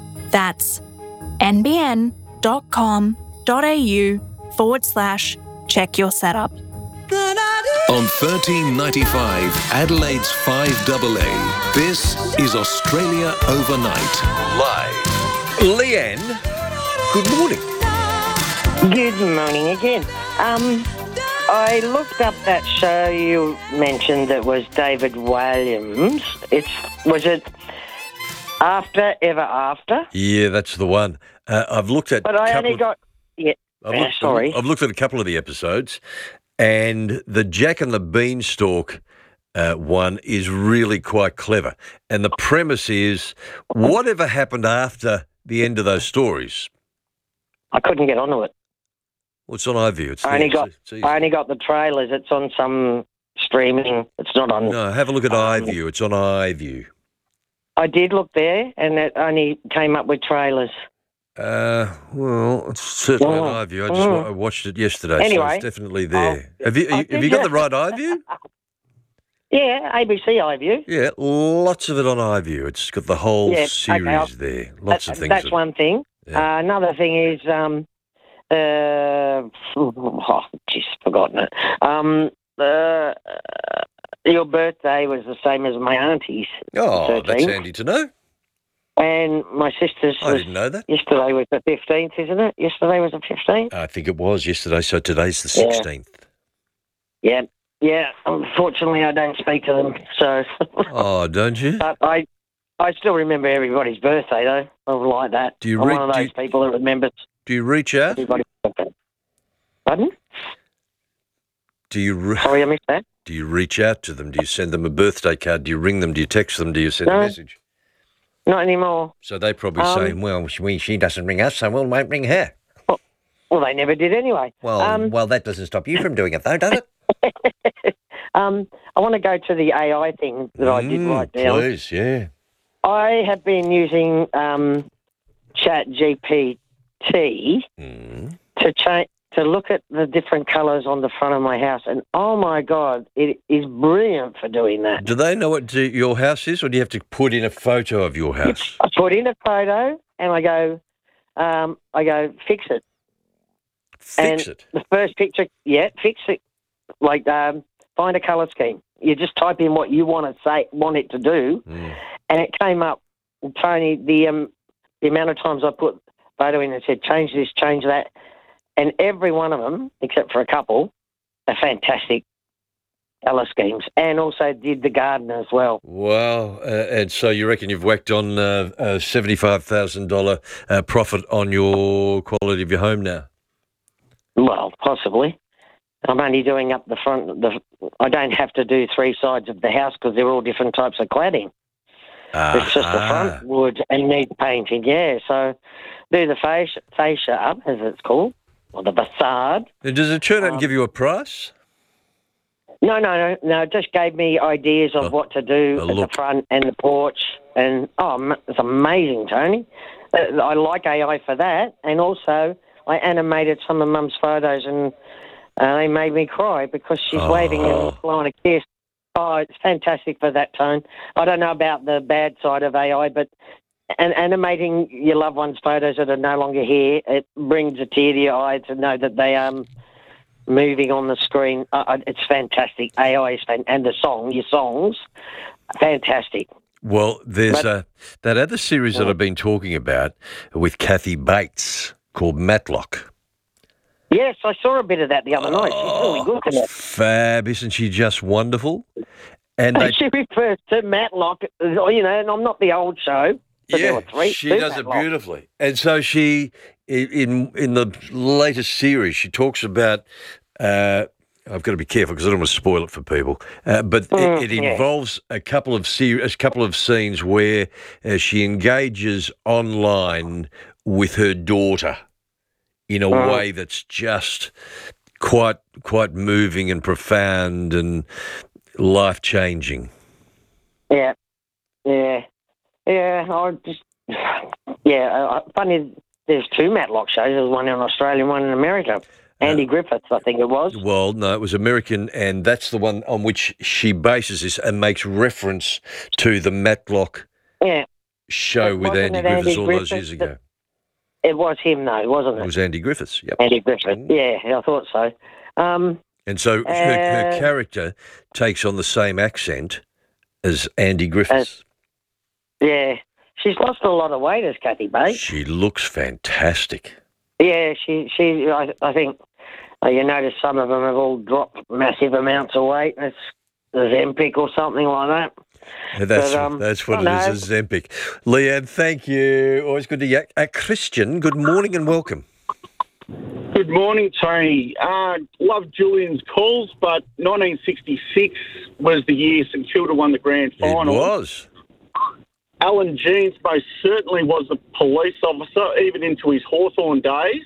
That's n b n dot com dot a u forward slash check your setup.
On thirteen ninety-five, Adelaide's five A A, this is Australia Overnight, live.
Leanne, good morning.
Good morning again. Um, I looked up that show you mentioned that was David Williams. It's was it After Ever After?
Yeah, that's the one. Uh, I've looked at.
But I only
of,
got. Yeah,
I've
uh,
looked,
sorry.
I've looked at a couple of the episodes, and the Jack and the Beanstalk uh, one is really quite clever. And the premise is whatever happened after the end of those stories.
I couldn't get onto it.
Well, it's on iView. It's
I only
there.
got.
It's easy.
I only got the trailers. It's on some streaming. It's not on.
No, have a look at
um,
iView. It's on iView.
I did look there, and it only came up with trailers.
Uh, well, it's certainly
Oh,
on iView. I just
oh.
wa- I watched it yesterday, so
Anyway,
it's definitely there.
I'll-
have you
I'll
have you
give
got
you-
the right iView?
Yeah, A B C iView.
Yeah, lots of it on iView. It's got the whole
Yeah,
series
okay, I'll-
there. Lots
that-
of things.
That's
that-
one thing.
Yeah.
Uh, another thing is, um, uh, oh, jeez, forgotten it. Um, uh, your birthday was the same as my auntie's.
Oh, that's
thirteenth.
handy to know.
And my sister's.
I
was-
didn't know that.
Yesterday was the fifteenth, isn't it? Yesterday was the fifteenth.
I think it was yesterday, so today's the
Yeah.
sixteenth.
Yeah, yeah. Unfortunately, I don't speak to them, so.
Oh, don't you?
But I, I still remember everybody's birthday though. I was like that.
Do you
I'm
re-
one of
do
those
you-
people that remembers
Do you reach out?
everybody's birthday. Pardon?
Do you re-
Sorry, I missed that.
Do you reach out to them? Do you send them a birthday card? Do you ring them? Do you text them? Do you send
No.
a message?
Not anymore.
So they probably
Um,
saying, well, she, she doesn't ring us, so we won't ring her.
Well, they never did anyway.
Well,
Um,
well, that doesn't stop you from doing it, though, does it?
Um, I want to go to the A I thing that I did
Mm,
write down.
Please, yeah.
I have been using um, Chat G P T
Mm.
to change to look at the different colours on the front of my house, and oh my God, it is brilliant for doing that.
Do they know what do- your house is, or do you have to put in a photo of your house?
I put in a photo, and I go, um, I go, fix it.
Fix
and
it?
The first picture, yeah, fix it. Like, um, find a colour scheme. You just type in what you want to say, want it to do,
Mm.
and it came up. Tony, the um, the amount of times I put photo in and said, change this, change that, and every one of them, except for a couple, are fantastic colour schemes, and also did the garden as well.
Wow. Uh, and so you reckon you've whacked on uh, a seventy-five thousand dollars uh, profit on your quality of your home now?
Well, possibly. I'm only doing up the front. The I don't have to do three sides of the house because they're all different types of cladding. It's just the front wood and need painting, yeah. So do the fascia, fascia up, as it's called, or the facade.
And does it turn out
Um,
and give you a price?
No, no, no, no. It just gave me ideas of what to do at the front and the porch. And, oh, m- it's amazing, Tony. Uh, I like A I for that. And also, I animated some of Mum's photos and uh, they made me cry because she's waving and blowing a kiss. Oh, it's fantastic for that, Tone. I don't know about the bad side of A I, but and animating your loved ones' photos that are no longer here, it brings a tear to your eye to know that they are moving on the screen. Uh, uh, it's fantastic. A I is fan- and the song, your songs, fantastic.
Well, there's
But-
uh, that other series that I've been talking about with Kathy Bates called Matlock.
Yes, I saw a bit of that the other night. She's really good in it.
Fab, isn't she just wonderful? And they,
She refers to Matlock, uh, you know, and I'm not the old show. But there
yeah,
were three,
she
two
does it
Matlocks.
beautifully. And so she, i- in in the latest series, she talks about. Uh, I've got to be careful because I don't want to spoil it for people. Uh, but
Mm,
it, it
yeah.
involves a couple of ser- a couple of scenes where uh, she engages online with her daughter in a
Mm.
way that's just quite quite moving and profound and life changing.
Yeah, yeah, yeah. I just, yeah. Uh, funny, there's two Matlock shows. There's one in Australia, and one in America. Andy Griffiths, I think it was.
Well, no, it was American, and that's the one on which she bases this and makes reference to the Matlock
Yeah,
show
But
with
wasn't
Andy
it
Griffiths
Andy
all those
Griffiths
years ago.
it was him, though, wasn't
It
it?
was Andy Griffiths, yep.
Andy Griffiths. Yeah, I thought so. Um,
And so her, her
Uh,
character takes on the same accent as Andy Griffiths.
yeah, she's lost a lot of weight, as Kathy Bates.
She looks fantastic.
Yeah, she, she. I, I think uh, you notice some of them have all dropped massive amounts of weight. It's Ozempic or something like that.
That's
But, um,
that's what
I
it
know.
is, Ozempic. Leanne, thank you. Always good to yak. Uh, Christian, good morning and welcome.
Good morning, Tony. Uh, love Julian's calls, but nineteen sixty-six was the year St Kilda won the grand final.
It was.
Alan Jeans most certainly was a police officer, even into his Hawthorn days.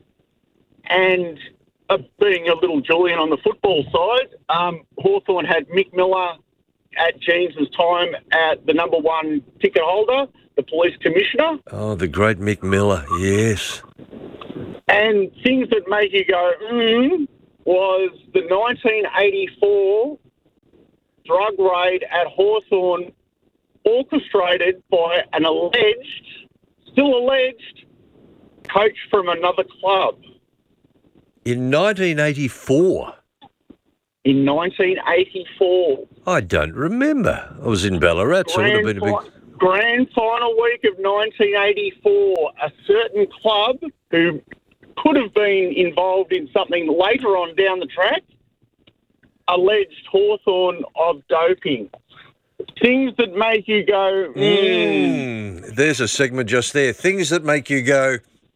And uh, being a little Julian on the football side, um, Hawthorn had Mick Miller at Jeans' time at the number one ticket holder, the police commissioner.
Oh, the great Mick Miller, yes.
And things that make you go, mm, was the nineteen eighty-four drug raid at Hawthorn orchestrated by an alleged, still alleged, coach from another club.
In nineteen eighty-four?
In nineteen eighty-four.
I don't remember. I was in Ballarat, so it would have been a big...
Fi- grand final week of nineteen eighty-four, a certain club who could have been involved in something later on down the track alleged Hawthorn of doping. Things that make you go, mm.
Mm, there's a segment just there. Things that make you go,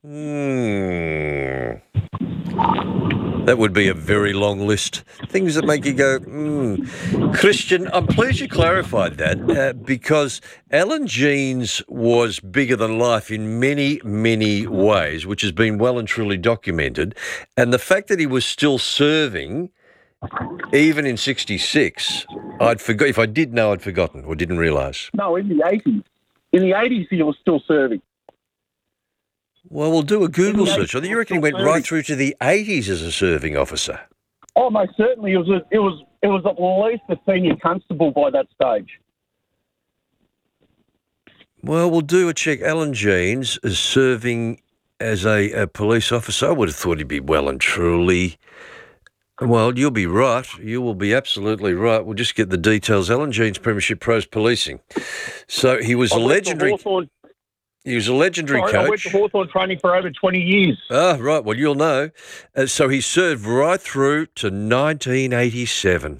mm. That would be a very long list. Things that make you go, mm. Christian, I'm pleased you clarified that uh, because Alan Jeans was bigger than life in many, many ways, which has been well and truly documented. And the fact that he was still serving, even in sixty-six, I'd forgot. If I did know, I'd forgotten or didn't realise.
No, in the eighties. In the eighties, he was still serving.
Well, we'll do a Google search. I think you reckon he went right through to the eighties as a serving officer.
Oh, most certainly. It was a, it was it was at least a senior constable by that stage.
Well, we'll do a check. Alan Jeans is serving as a, a police officer. I would have thought he'd be well and truly. Well, you'll be right. You will be absolutely right. We'll just get the details. Alan Jeans, Premiership Pros Policing. So he was
I
a legendary. He was a legendary
Sorry,
coach.
I went to Hawthorn training for over twenty years.
Ah, right. Well, you'll know. Uh, so he served right through to nineteen eighty-seven.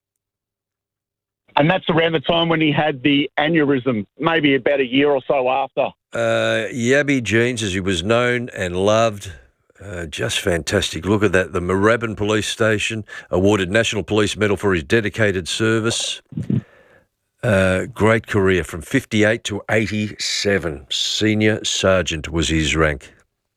And that's around the time when he had the aneurysm, maybe about a year or so after.
Uh, Yabby Jeans, as he was known and loved. Uh, just fantastic. Look at that. The Moorabbin Police Station awarded National Police Medal for his dedicated service. Uh, great career from fifty-eight to eighty-seven. Senior Sergeant was his rank.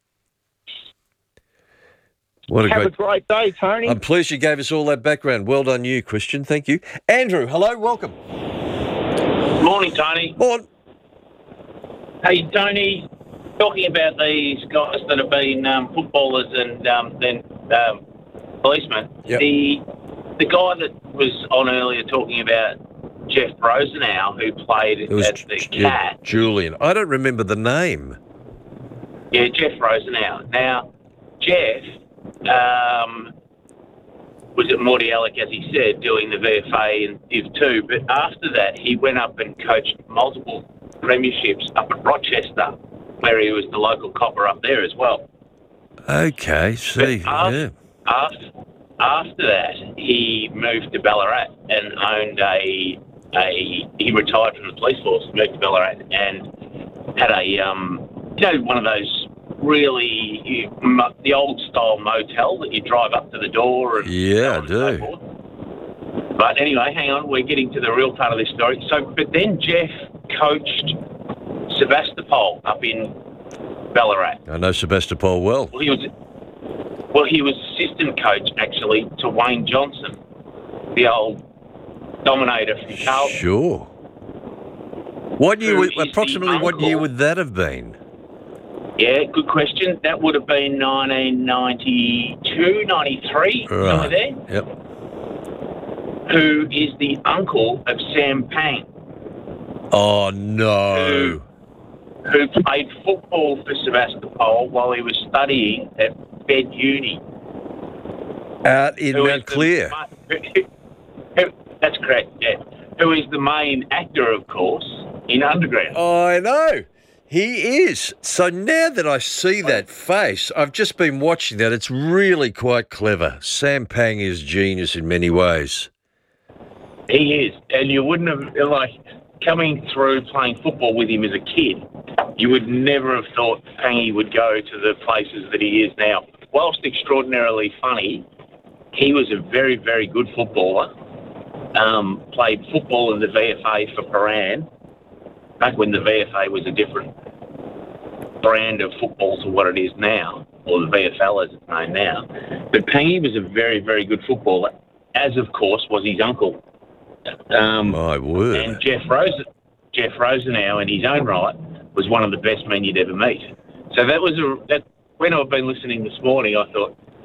What a
Have
great...
a great day, Tony.
I'm pleased you gave us all that background. Well done you, Christian. Thank you. Andrew, hello, welcome.
Morning, Tony.
Morning.
Hey, Tony, talking about these guys that have been um, footballers and um, then um, policemen,
yep.
the the guy that was on earlier talking about Jeff Rosenau, who played
It was
at the
Ju-
Cat.
Julian. I don't remember the name.
Yeah, Jeff Rosenau. Now, Jeff um, was at Morty Alec, as he said, doing the V F A and Div two, but after that he went up and coached multiple premierships up at Rochester, where he was the local copper up there as well.
Okay, see,
after,
yeah.
After, after that, he moved to Ballarat and owned a a. He retired from the police force, moved to Ballarat, and had a um, you know, one of those really you, mo- the old style motel that you drive up to the door and
Yeah, I
so
do.
forth. But anyway, hang on, we're getting to the real part of this story. So, but then Jeff coached Sebastopol up in Ballarat.
I know Sebastopol well.
Well, he was well, he was assistant coach actually to Wayne Johnson, the old dominator from Carlton.
Sure. What year?
Who
Would,
is the
approximately what year
uncle-
would that have been?
Yeah, good question. That would have been nineteen ninety-two, ninety-three, somewhere
Right.
there.
Yep.
Who is the uncle of Sam Pang,
Oh no.
who played football for Sebastopol while he was studying at Bed Uni.
Out in
Who is
Mount
the-
Clear.
who- That's correct, yeah. Who is the main actor, of course, in Underground.
I know. He is. So now that I see that face, I've just been watching that. It's really quite clever. Sam Pang is genius in many ways.
He is. And you wouldn't have, like, coming through playing football with him as a kid, you would never have thought Pangy would go to the places that he is now. Whilst extraordinarily funny, he was a very, very good footballer. Um, played football in the V F A for Paran, back when the V F A was a different brand of football to what it is now, or the V F L as it's known now. But Pangy was a very, very good footballer, as of course was his uncle. Um,
My word.
And Jeff Rosen, Jeff Rosenau, in his own right, was one of the best men you'd ever meet. So that was a that. When I've been listening this morning, I thought,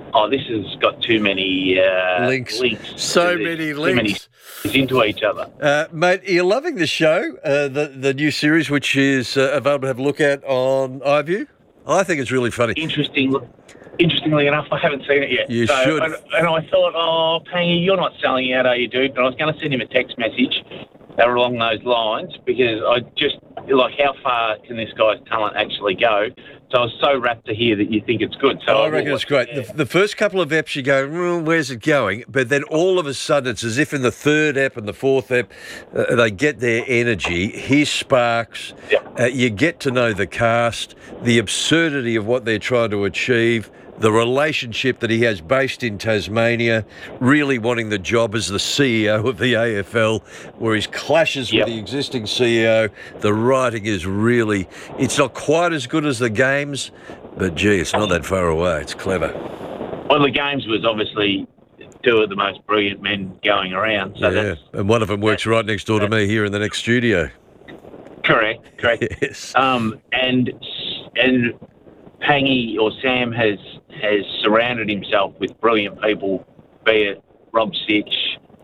oh, this has got too many uh,
links.
links.
So
Too
many
too
links.
Many into each other.
Uh, mate, are you loving the show, uh, the, the new series, which is uh, available to have a look at on iView? I think it's really funny.
Interesting. Interestingly enough, I haven't seen it yet.
You
so,
should.
And, and I thought, oh, Pangy, you're not selling out, are you, dude? But I was going to send him a text message that were along those lines because I just, like, how far can this guy's talent actually go? So I was so rapt to hear that you think it's good. So
I,
I
reckon it's great. The, the first couple of eps you go, mm, where's it going? But then all of a sudden it's as if in the third ep and the fourth ep uh, they get their energy. Here's Sparks.
Yeah.
Uh, you get to know the cast, the absurdity of what they're trying to achieve, the relationship that he has based in Tasmania, really wanting the job as the C E O of the A F L, where he clashes
Yep.
with the existing C E O. The writing is really, it's not quite as good as the games, but gee, it's not that far away. It's clever.
Well, the games was obviously two of the most brilliant men going around. So
Yeah,
that's
and one of them works right next door to me here in the next studio.
correct. Correct.
Yes.
Um, and and Pangy or Sam has has surrounded himself with brilliant people, be it Rob Sitch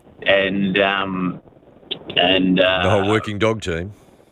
and um, and uh,
The whole working dog team.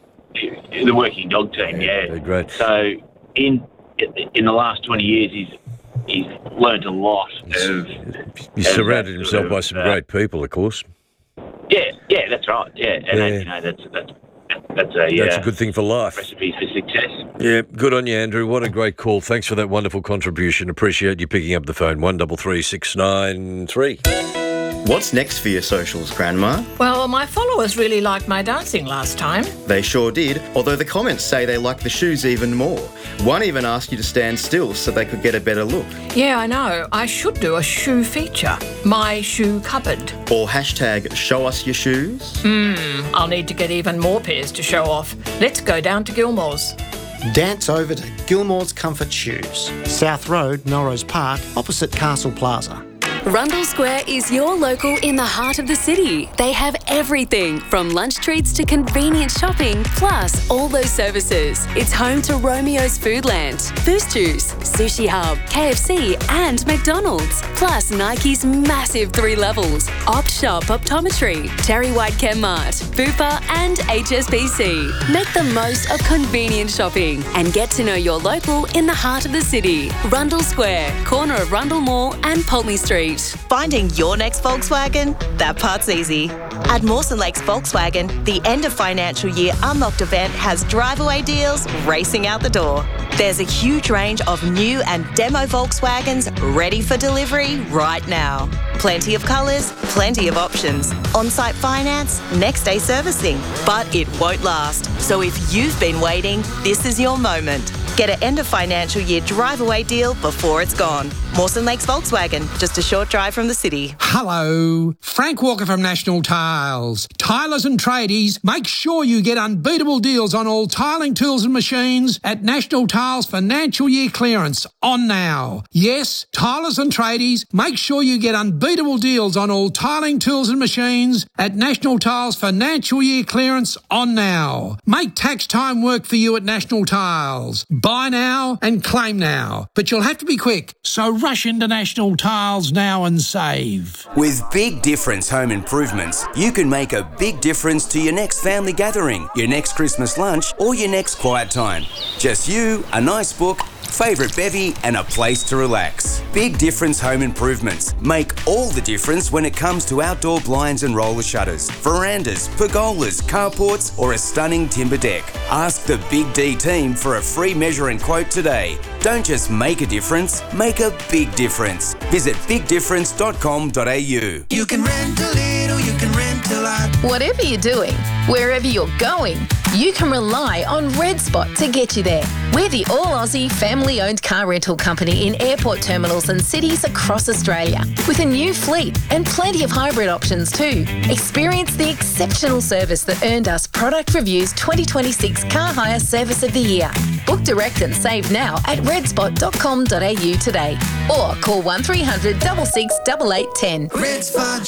the working dog team. Yeah,
they're great.
So in in the last twenty years, he's he's learned a lot of.
He's
of
surrounded
that
himself
sort
by
of,
some
uh,
great people, of course.
Yeah, yeah, that's right. Yeah, and
Yeah.
That, you know that's that's that's a
That's
uh,
a good thing for life.
recipe for success.
Yeah, good on you, Andrew. What a great call. Thanks for that wonderful contribution. Appreciate you picking up the phone. One double three six nine three.
What's next for your socials, Grandma?
Well, my followers really liked my dancing last time.
They sure did, although the comments say they like the shoes even more. One even asked you to stand still so they could get a better look.
Yeah, I know. I should do a shoe feature. My shoe cupboard.
Or hashtag show us your shoes.
Hmm, I'll need to get even more pairs to show off. Let's go down to Gilmore's.
Dance over to Gilmore's Comfort Shoes, South Road, Melrose Park, opposite Castle Plaza.
Rundle Square is your local in the heart of the city. They have everything from lunch treats to convenient shopping, plus all those services. It's home to Romeo's Foodland, Boost Juice, Sushi Hub, K F C and McDonald's. Plus Nike's massive three levels, Opt Shop Optometry, Terry White Chemmart, Bupa and H S B C. Make the most of convenient shopping and get to know your local in the heart of the city. Rundle Square, corner of Rundle Mall and Pulteney Street.
Finding your next Volkswagen? That part's easy. At Mawson Lakes Volkswagen, the end of financial year unlocked event has drive-away deals racing out the door. There's a huge range of new and demo Volkswagens ready for delivery right now. Plenty of colours, plenty of options. On-site finance, next-day servicing. But it won't last. So if you've been waiting, this is your moment. Get an end of financial year drive-away deal before it's gone. Mawson Lakes Volkswagen, just a short drive from the city.
Hello, Frank Walker from National Tiles. Tilers and tradies, make sure you get unbeatable deals on all tiling tools and machines at National Tiles Financial Year Clearance on now. Yes, tilers and tradies, make sure you get unbeatable deals on all tiling tools and machines at National Tiles Financial Year Clearance on now. Make tax time work for you at National Tiles. Buy now and claim now, but you'll have to be quick, so rush into National Tiles now and save.
With Big Difference Home Improvements, you can make a big difference to your next family gathering, your next Christmas lunch, or your next quiet time. Just you, a nice book, favourite bevy and a place to relax. Big Difference Home Improvements make all the difference when it comes to outdoor blinds and roller shutters, verandas, pergolas, carports or a stunning timber deck. Ask the Big D team for a free measure and quote today. Don't just make a difference, make a big difference. Visit big difference dot com dot a u.
You can rent a little, you can rent a lot.
Whatever you're doing, wherever you're going, you can rely on Red Spot to get you there. We're the all-Aussie family-owned car rental company in airport terminals and cities across Australia, with a new fleet and plenty of hybrid options too. Experience the exceptional service that earned us Product Review's twenty twenty-six Car Hire Service of the Year. Book direct and save now at red spot dot com dot a u today, or call one three hundred six six eight eight one zero.
Red Spot.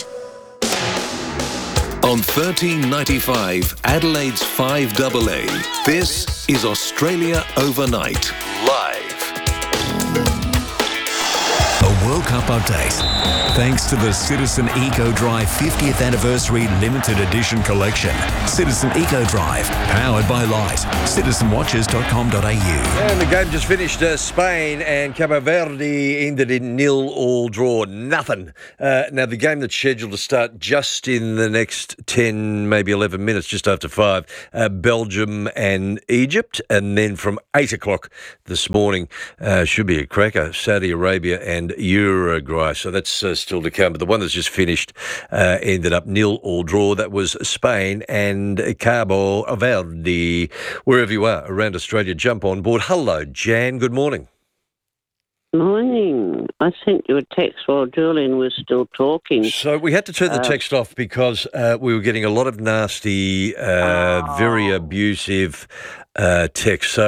On thirteen ninety-five, Adelaide's five double A, this is Australia Overnight, live.
A World Cup
update. Thanks to the Citizen Eco Drive fiftieth Anniversary Limited Edition Collection. Citizen Eco Drive, powered by Light. citizen watches dot com dot a u.
And the game just finished. Uh, Spain and Cabo Verde ended in nil all draw. Nothing. Uh, now, the game that's scheduled to start just in the next ten, maybe eleven minutes, just after five, uh, Belgium and Egypt. And then from eight o'clock this morning, uh, should be a cracker, Saudi Arabia and Uruguay. So that's uh, still to come. But the one that's just finished uh, ended up nil all draw. That was Spain and Cabo Verde. Wherever you are around Australia, jump on board. Hello, Jan. Good morning.
Morning. I sent you a text while Julian was still talking.
So we had to turn the
Uh,
text off because uh, we were getting a lot of nasty, uh, very abusive uh, texts. So